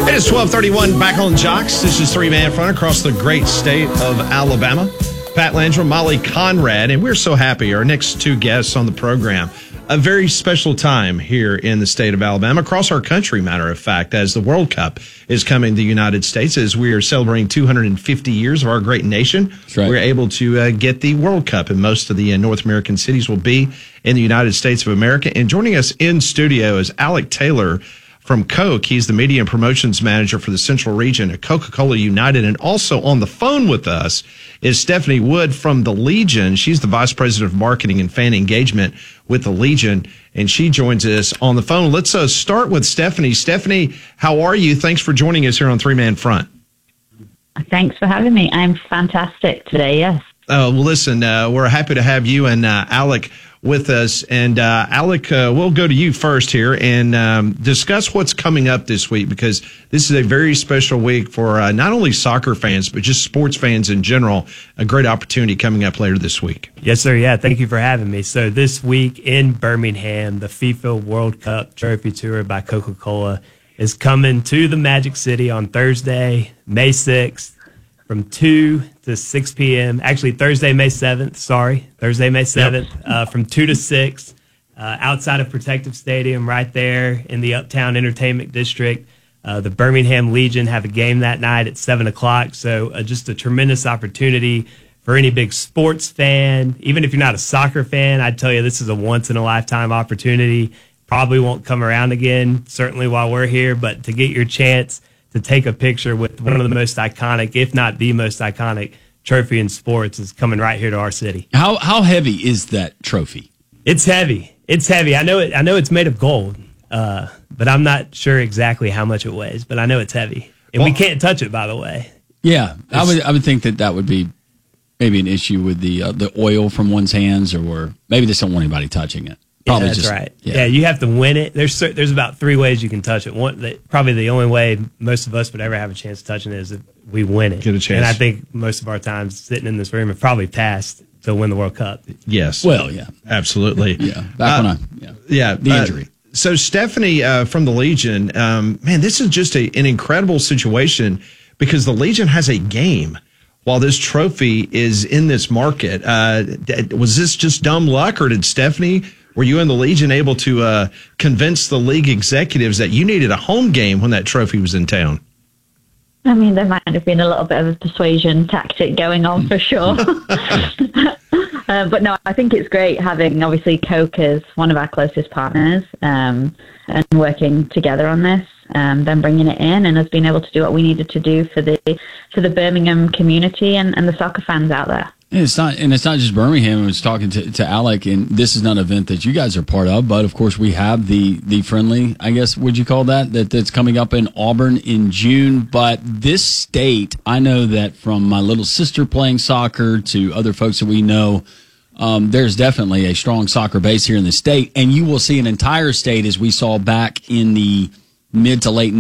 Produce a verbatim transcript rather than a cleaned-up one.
It is twelve thirty-one back on Jocks. This is Three Man Front across the great state of Alabama. Pat Landrum, Molly Conrad, and we're so happy. Our next two guests on the program. A very special time here in the state of Alabama, across our country, matter of fact, as the World Cup is coming to the United States, as we are celebrating two hundred fifty years of our great nation. Right. We're able to uh, get the World Cup, and most of the uh, North American cities will be in the United States of America. And joining us in studio is Alec Taylor from Coke. He's the media and promotions manager for the Central Region at Coca-Cola United. And also on the phone with us is Stephanie Wood from the Legion. She's the vice president of marketing and fan engagement with the Legion, and she joins us on the phone. Let's uh, start with Stephanie. Stephanie, how are you? Thanks for joining us here on Three Man Front. Thanks for having me. I'm fantastic today, yes. Uh, well, listen, uh, we're happy to have you and uh, Alec with us. And uh, Alec, uh, we'll go to you first here and um, discuss what's coming up this week, because this is a very special week for uh, not only soccer fans, but just sports fans in general. A great opportunity coming up later this week. Yes, sir. Yeah, thank you for having me. So this week in Birmingham, the FIFA World Cup Trophy Tour by Coca-Cola is coming to the Magic City on Thursday, May sixth, from two to six p.m. Actually, Thursday, May seventh. Sorry, Thursday, May seventh, yep. uh, from two to six, uh, outside of Protective Stadium, right there in the Uptown Entertainment District. Uh, the Birmingham Legion have a game that night at seven o'clock. So uh, just a tremendous opportunity for any big sports fan. Even if you're not a soccer fan, I'd tell you this is a once-in-a-lifetime opportunity. Probably won't come around again, certainly while we're here, but to get your chance to take a picture with one of the most iconic, if not the most iconic, trophy in sports is coming right here to our city. How how heavy is that trophy? It's heavy. It's heavy. I know it. I know it's made of gold, uh, but I'm not sure exactly how much it weighs. But I know it's heavy, and well, we can't touch it. By the way. Yeah, it's, I would I would think that that would be maybe an issue with the uh, the oil from one's hands, or maybe they just don't want anybody touching it. Probably yeah, that's just, right. Yeah. yeah, you have to win it. There's there's about three ways you can touch it. One, that, probably the only way most of us would ever have a chance of touching it is if we win it. Get a chance. And I think most of our times sitting in this room have probably passed to win the World Cup. Yes. Well, yeah, absolutely. yeah. Back uh, when I yeah yeah the uh, injury. So Stephanie uh, from the Legion, um, man, this is just a, an incredible situation because the Legion has a game while this trophy is in this market. Uh, was this just dumb luck, or did Stephanie? Were you and the Legion able to uh, convince the league executives that you needed a home game when that trophy was in town? I mean, there might have been a little bit of a persuasion tactic going on for sure. uh, but no, I think it's great having, obviously, Coke as one of our closest partners um, and working together on this, um, then bringing it in and us being able to do what we needed to do for the for the Birmingham community and, and the soccer fans out there. And it's not, and it's not just Birmingham. I was talking to, to Alec, and this is not an event that you guys are part of, but of course we have the the friendly, I guess, would you call that, that that's coming up in Auburn in June. But this state, I know that from my little sister playing soccer to other folks that we know, um, there's definitely a strong soccer base here in the state, and you will see an entire state, as we saw back in the mid to late